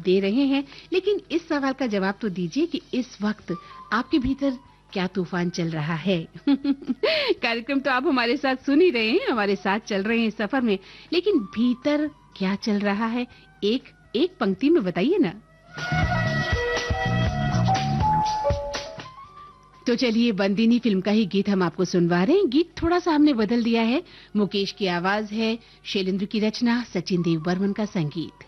दे रहे हैं, लेकिन इस सवाल का जवाब तो दीजिए कि इस वक्त आपके भीतर क्या तूफान चल रहा है। कार्यक्रम तो आप हमारे साथ सुन ही रहे हैं, हमारे साथ चल रहे हैं सफर में, लेकिन भीतर क्या चल रहा है एक एक पंक्ति में बताइए ना। तो चलिए, बंदिनी फिल्म का ही गीत हम आपको सुनवा रहे हैं। गीत थोड़ा सा हमने बदल दिया है। मुकेश की आवाज है, शैलेंद्र की रचना, सचिन देव बर्मन का संगीत।